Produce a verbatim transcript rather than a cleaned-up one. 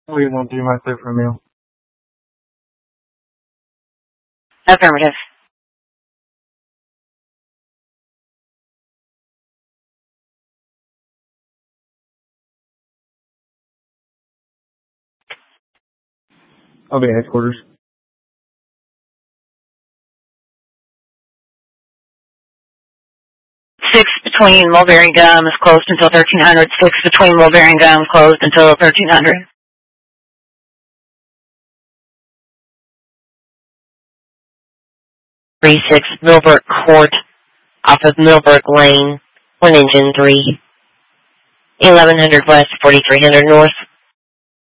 We won't do my clear for meal. Affirmative. I'll be at headquarters. Six between Mulberry and Gum is closed until thirteen hundred. Six between Mulberry and Gum closed until thirteen hundred. Three six Millbrook Court off of Millbrook Lane. One engine three. Eleven hundred west, forty three hundred north.